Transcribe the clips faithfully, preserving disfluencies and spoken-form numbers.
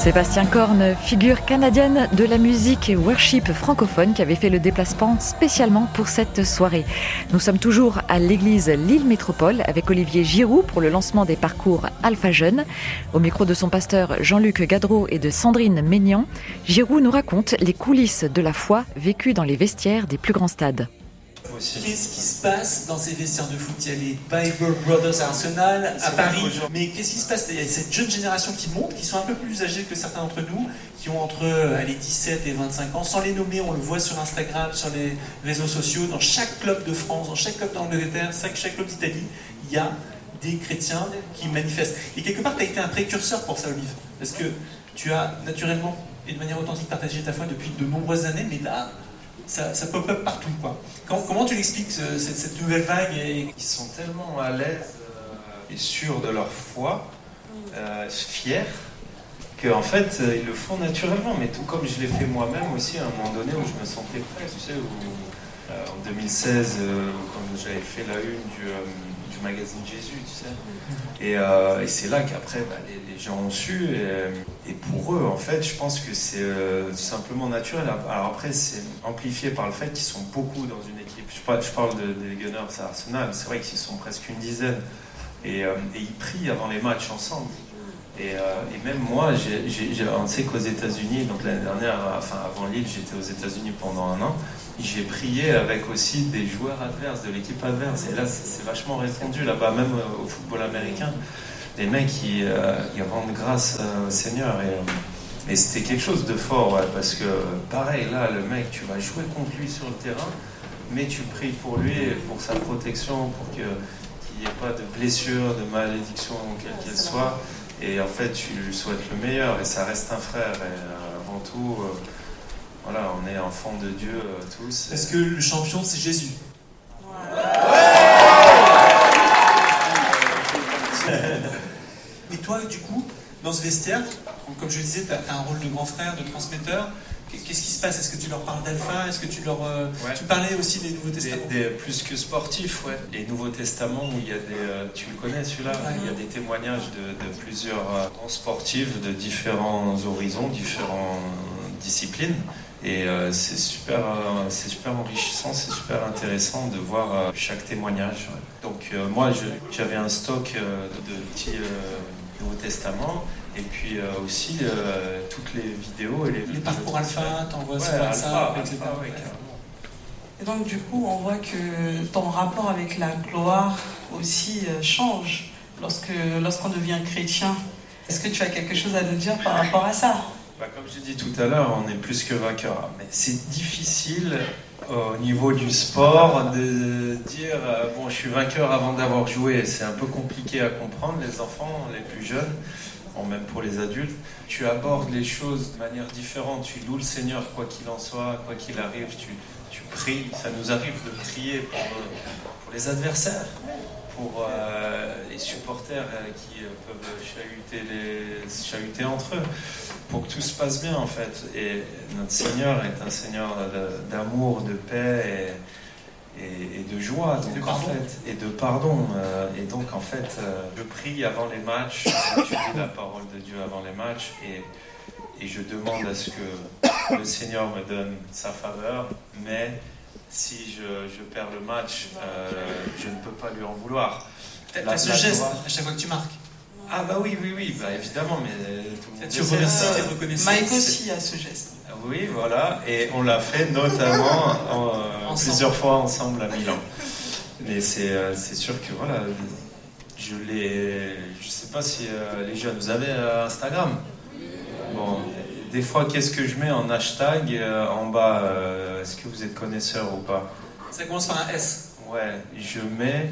Sébastien Korn, figure canadienne de la musique et worship francophone qui avait fait le déplacement spécialement pour cette soirée. Nous sommes toujours à l'église Lille Métropole avec Olivier Giroux pour le lancement des parcours Alpha Jeunes. Au micro de son pasteur Jean-Luc Gadreau et de Sandrine Maignan, Giroux nous raconte les coulisses de la foi vécues dans les vestiaires des plus grands stades. Qu'est-ce qui se passe dans ces vestiaires de foot? Il y a les Bible Brothers à Arsenal, à Paris. Mais qu'est-ce qui se passe? Il y a cette jeune génération qui monte, qui sont un peu plus âgés que certains d'entre nous, qui ont entre allez, dix-sept et vingt-cinq ans. Sans les nommer, on le voit sur Instagram, sur les réseaux sociaux, dans chaque club de France, dans chaque club d'Angleterre, chaque, chaque club d'Italie, il y a des chrétiens qui manifestent. Et quelque part, tu as été un précurseur pour ça, Olive. Parce que tu as naturellement et de manière authentique partagé ta foi depuis de nombreuses années, mais là, Ça, ça pop-up partout, quoi. Comment, comment tu l'expliques, ce, cette, cette nouvelle vague et... Ils sont tellement à l'aise euh, et sûrs de leur foi, euh, fiers, qu'en fait, euh, ils le font naturellement. Mais tout comme je l'ai fait moi-même aussi, à un moment donné où je me sentais prêt, tu sais, où, euh, en deux mille seize, euh, quand j'avais fait la une du, euh, du magazine Jésus, tu sais. Et, euh, et c'est là qu'après, bah, les, les gens ont su. Et, et pour eux, en fait, je pense que c'est euh, simplement naturel. Alors après, c'est amplifié par le fait qu'ils sont beaucoup dans une équipe. Je parle, je parle de, des Gunners à Arsenal. C'est vrai qu'ils sont presque une dizaine. Et, euh, et ils prient avant les matchs ensemble. Et, euh, et même moi, j'ai, j'ai, j'ai, on sait qu'aux États-Unis, donc l'année dernière, enfin avant Lille, j'étais aux États-Unis pendant un an. J'ai prié avec aussi des joueurs adverses, de l'équipe adverse. Et là, c'est, c'est vachement répandu là-bas, même au football américain. Les mecs, ils, euh, ils rendent grâce euh, au Seigneur. Et, euh, et c'était quelque chose de fort, ouais, parce que pareil, là, le mec, tu vas jouer contre lui sur le terrain, mais tu pries pour lui, pour sa protection, pour que, qu'il n'y ait pas de blessure, de malédiction, quelle qu'elle soit. Et en fait, tu lui souhaites le meilleur, et ça reste un frère. Et euh, avant tout, euh, voilà, on est enfants de Dieu euh, tous. Parce que le champion, c'est Jésus. Ouais. Et toi, du coup, dans ce vestiaire, comme je le disais, tu as un rôle de grand frère, de transmetteur. Qu'est-ce qui se passe? Est-ce que tu leur parles d'Alpha? Est-ce que tu leur... Euh, ouais. Tu parlais aussi des Nouveaux Testaments? Des, des, plus que sportifs, ouais. Les Nouveaux Testaments, où il y a des... Euh, tu le connais, celui-là? Ouais. Il y a des témoignages de, de plusieurs euh, grands sportifs de différents horizons, différentes disciplines. Et euh, c'est, super, euh, c'est super enrichissant, c'est super intéressant de voir euh, chaque témoignage. Ouais. Donc euh, moi, je, j'avais un stock euh, de petits euh, Nouveaux Testaments. Et puis euh, aussi euh, toutes les vidéos et les, les parcours Alpha, t'envoies ouais, sur WhatsApp, et cetera. Ouais. Et donc du coup, on voit que ton rapport avec la gloire aussi euh, change lorsque, lorsqu'on devient chrétien. Est-ce que tu as quelque chose à nous dire par rapport à ça? Bah, comme j'ai dit tout à l'heure, on est plus que vainqueur. Mais c'est difficile euh, au niveau du sport de dire euh, bon, je suis vainqueur avant d'avoir joué. C'est un peu compliqué à comprendre, les enfants, les plus jeunes. Bon, même pour les adultes, tu abordes les choses de manière différente, tu loues le Seigneur quoi qu'il en soit, quoi qu'il arrive, tu, tu pries, ça nous arrive de prier pour, pour les adversaires, pour euh, les supporters euh, qui euh, peuvent chahuter, les, chahuter entre eux, pour que tout se passe bien en fait. Et notre Seigneur est un Seigneur de, d'amour, de paix et Et, et de joie, donc, de en fait, et de pardon. Euh, et donc, en fait, euh, je prie avant les matchs, j'étudie la parole de Dieu avant les matchs, et, et je demande à ce que le Seigneur me donne sa faveur, mais si je, je perds le match, euh, je ne peux pas lui en vouloir. Tu as ce geste droite, à chaque fois que tu marques. Ah bah oui, oui, oui, bah évidemment, mais tout le monde tu remercies, euh, tu reconnaissant. Mike aussi a ce geste. Oui, voilà, et on l'a fait notamment en, euh, plusieurs fois ensemble à Milan. Mais c'est, euh, c'est sûr que voilà, je l'ai. Je sais pas si euh, les jeunes, vous avez euh, Instagram? Bon, des fois, qu'est-ce que je mets en hashtag euh, en bas euh, est-ce que vous êtes connaisseur ou pas? Ça commence par un S. Ouais, je mets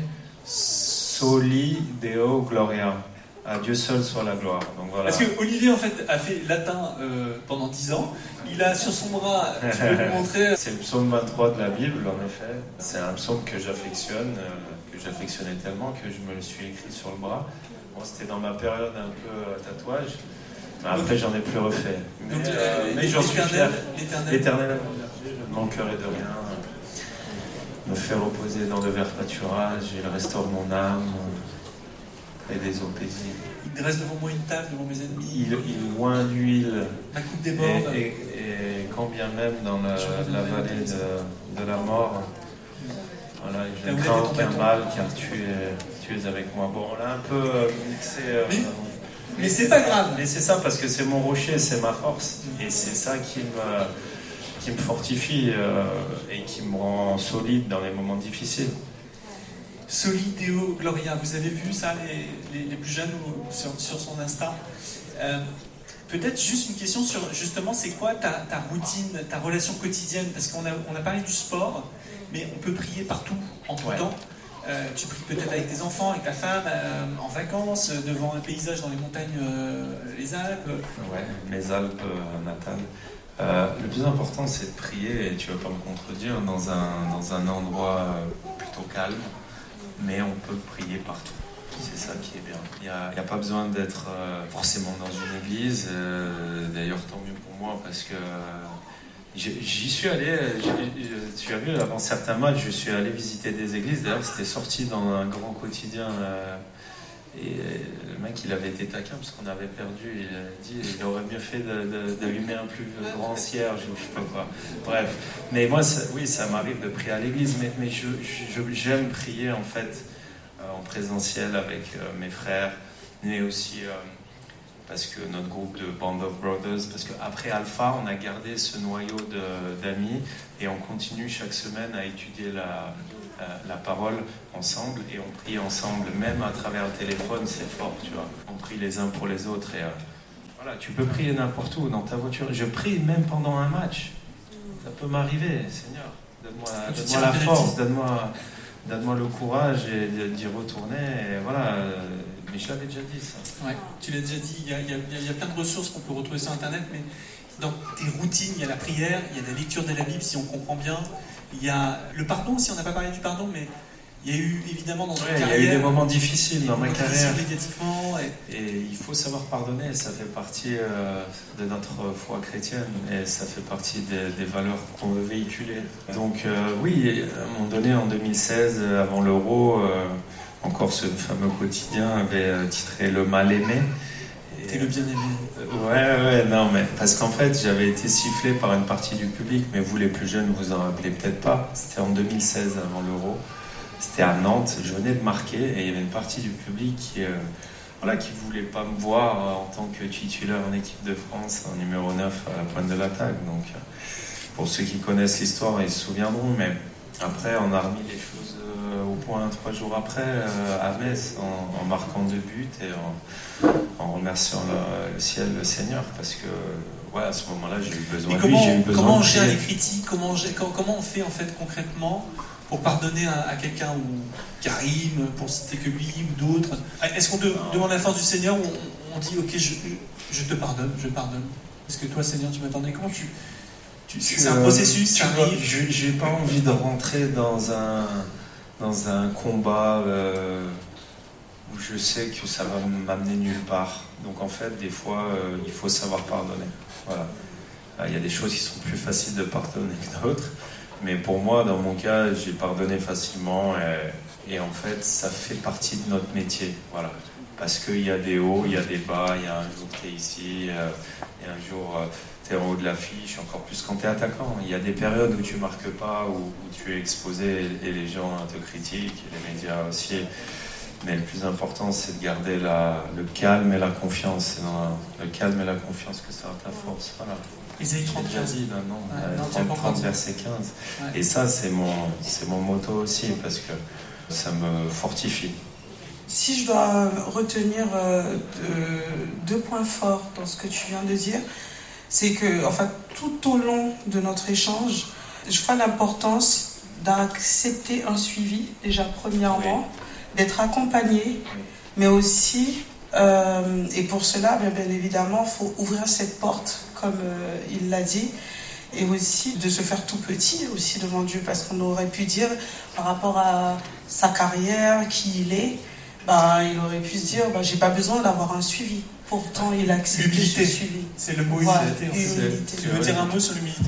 Soli Deo Gloria. À Dieu seul soit la gloire. Donc, voilà. Parce que Olivier en fait a fait latin euh, pendant dix ans. Il a sur son bras, tu peux lui montrer. C'est le psaume vingt-trois de la Bible, en effet. C'est un psaume que j'affectionne, euh, que j'affectionnais tellement que je me le suis écrit sur le bras. Bon, c'était dans ma période un peu euh, tatouage. Mais après, j'en ai plus refait. Mais, donc, euh, mais j'en suis fier. L'éternel. L'éternel, je ne manquerai de rien. Me fait reposer dans le vert pâturage, il restaure mon âme. et des O P J. Il dresse devant moi une table, devant mes ennemis. Il, il oint l'huile. Ma coupe déborde. Et, et, et quand bien même dans la, la vallée de, de la mort, voilà, je ne crains aucun mal car tu es, tu es avec moi. Bon, on l'a un peu mixé. Euh, mais mais c'est pas grave. Mais c'est ça, parce que c'est mon rocher, c'est ma force. Et c'est ça qui me, qui me fortifie euh, et qui me rend solide dans les moments difficiles. Soli Deo Gloria, vous avez vu ça, les, les, les plus jeunes sur, sur son Insta. euh, Peut-être juste une question sur, justement, c'est quoi ta, ta routine, ta relation quotidienne? Parce qu'on a, on a parlé du sport, mais on peut prier partout, en tout ouais. temps. Euh, tu pries peut-être avec tes enfants, avec ta femme, euh, en vacances, devant un paysage dans les montagnes, euh, les Alpes. Ouais, mes Alpes euh, natales. Euh, le plus important, c'est de prier, et tu ne vas pas me contredire, dans un, dans un endroit plutôt calme. Mais on peut prier partout. C'est ça qui est bien. Il n'y a, a pas besoin d'être euh, forcément dans une église. Euh, d'ailleurs, tant mieux pour moi, parce que euh, j'y suis allé. Tu as vu, avant certains matchs, je suis allé visiter des églises. D'ailleurs, c'était sorti dans un grand quotidien. Euh, et le mec, il avait été taquin parce qu'on avait perdu. Il a dit il aurait mieux fait de, de, d'allumer un plus grand cierge, je ne sais pas quoi. Bref. Mais moi, ça, oui, ça m'arrive de prier à l'église, mais, mais je, je, j'aime prier en fait euh, en présentiel avec euh, mes frères, mais aussi euh, parce que notre groupe de Band of Brothers, parce qu'après Alpha, on a gardé ce noyau de, d'amis et on continue chaque semaine à étudier la. la parole ensemble et on prie ensemble, même à travers le téléphone, c'est fort, tu vois. On prie les uns pour les autres et euh, voilà, tu peux prier n'importe où, dans ta voiture. Je prie même pendant un match. Ça peut m'arriver, Seigneur. Donne-moi, donne-moi la force, donne-moi, donne-moi le courage et d'y retourner. Et voilà, mais je l'avais déjà dit ça. Ouais, tu l'as déjà dit. Il y a, il y a, il y a plein de ressources qu'on peut retrouver sur Internet, mais dans tes routines, il y a la prière, il y a la lecture de la Bible si on comprend bien. Il y a le pardon aussi, on n'a pas parlé du pardon, mais il y a eu évidemment dans notre ouais, carrière... Il y a eu des moments difficiles dans ma carrière. Médiatiquement, et... et il faut savoir pardonner, ça fait partie euh, de notre foi chrétienne et ça fait partie des, des valeurs qu'on veut véhiculer. Donc euh, oui, à un moment donné, en deux mille seize, avant l'Euro, euh, encore ce fameux quotidien avait titré « Le mal-aimé ». T'es le bien-aimé. Ouais, ouais, non, mais parce qu'en fait, j'avais été sifflé par une partie du public, mais vous, les plus jeunes, vous en rappelez peut-être pas. C'était en deux mille seize, avant l'Euro. C'était à Nantes. Je venais de marquer et il y avait une partie du public qui, euh, voilà, qui voulait pas me voir en tant que titulaire en équipe de France, en numéro neuf à la pointe de l'attaque. Donc, euh, pour ceux qui connaissent l'histoire, ils se souviendront. Mais après, on a remis les choses euh, au point trois jours après euh, à Metz, en, en marquant deux buts et en, en remerciant le, le ciel, le Seigneur, parce que ouais, à ce moment-là, j'ai eu besoin comment, de lui, j'ai eu besoin comment on de gère les critiques, comment, comment on fait en fait concrètement pour pardonner à, à quelqu'un, ou Karim, pour citer que lui, ou d'autres? Est-ce qu'on de, demande la force du Seigneur, ou on, on dit ok, je, je te pardonne, je pardonne? Est-ce que toi, Seigneur, tu m'attendais? Comment tu, tu c'est un euh, processus, ça arrive. Je, j'ai pas envie de rentrer dans un dans un combat euh, où je sais que ça va m'amener nulle part. Donc en fait, des fois, euh, il faut savoir pardonner. Voilà. Il y a des choses qui sont plus faciles de pardonner que d'autres. Mais pour moi, dans mon cas, j'ai pardonné facilement. Et, et en fait, ça fait partie de notre métier. Voilà. Parce qu'il y a des hauts, il y a des bas. Il y a un jour tu es ici, euh, et un jour euh, tu es en haut de l'affiche, encore plus quand tu es attaquant. Il y a des périodes où tu marques pas, où, où tu es exposé et, et les gens te critiquent, et les médias aussi. Mais le plus important, c'est de garder la, le calme et la confiance. C'est dans la, le calme et la confiance que sera ta force. Voilà. Isaïe trente, j'ai déjà dit, là, non, ouais, non trente, trente, verset quinze. Ouais. Et ça, c'est mon, c'est mon motto aussi, parce que ça me fortifie. Si je dois retenir euh, deux, deux points forts dans ce que tu viens de dire, c'est que, enfin, tout au long de notre échange, je vois l'importance d'accepter un suivi, déjà premièrement, oui. d'être accompagné, oui. mais aussi, euh, et pour cela, bien, bien évidemment, il faut ouvrir cette porte, comme euh, il l'a dit, et aussi de se faire tout petit aussi devant Dieu, parce qu'on aurait pu dire, par rapport à sa carrière, qui il est, bah, il aurait pu se dire, bah, j'ai pas besoin d'avoir un suivi. Pourtant, il a accepté ce suivi. C'est le mot ouais, humilité. Tu veux dire un mot sur l'humilité?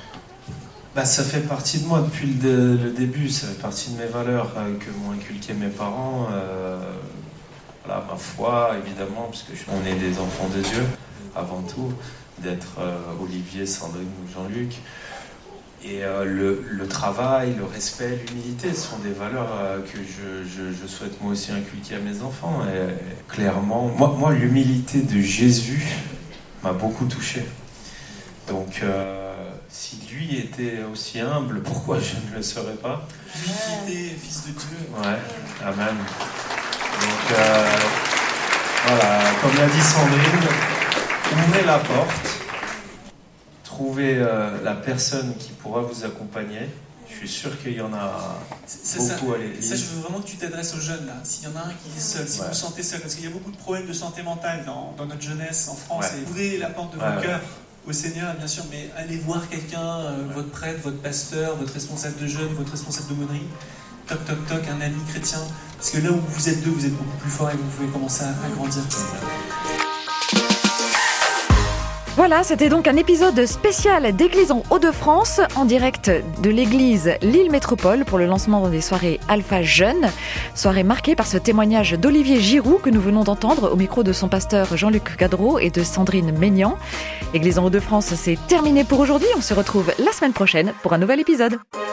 Bah, ça fait partie de moi depuis le, de, le début, ça fait partie de mes valeurs euh, que m'ont inculqué mes parents. Euh, voilà, ma foi, évidemment, parce qu'on est des enfants de Dieu, avant tout, d'être euh, Olivier, Sandrine ou Jean-Luc. Et euh, le, le travail, le respect, l'humilité sont des valeurs euh, que je, je, je souhaite moi aussi inculquer à mes enfants. Et, et clairement, moi, moi, l'humilité de Jésus m'a beaucoup touché. Donc, euh, si lui était aussi humble, pourquoi je ne le serais pas ? L'humilité, fils de Dieu. Ouais, amen. Donc, euh, voilà, comme l'a dit Sandrine, ouvrez la porte. Trouver euh, la personne qui pourra vous accompagner. Je suis sûr qu'il y en a c'est, c'est beaucoup ça, à l'église. Ça, je veux vraiment que tu t'adresses aux jeunes, là. S'il y en a un qui est seul, si ouais. vous vous sentez seul, parce qu'il y a beaucoup de problèmes de santé mentale dans, dans notre jeunesse en France, ouais. et ouvrez la porte de ouais, vos ouais. cœurs au Seigneur, bien sûr, mais allez voir quelqu'un, euh, ouais. votre prêtre, votre pasteur, votre responsable de jeunes, votre responsable d'aumônerie, toc, toc, toc, un ami chrétien, parce que là où vous êtes deux, vous êtes beaucoup plus fort et vous pouvez commencer à, à grandir. Voilà, c'était donc un épisode spécial d'Église en Hauts-de-France, en direct de l'église Lille Métropole pour le lancement des soirées Alpha Jeunes. Soirée marquée par ce témoignage d'Olivier Giroux que nous venons d'entendre au micro de son pasteur Jean-Luc Gadreau et de Sandrine Maignan. Église en Hauts-de-France, c'est terminé pour aujourd'hui. On se retrouve la semaine prochaine pour un nouvel épisode.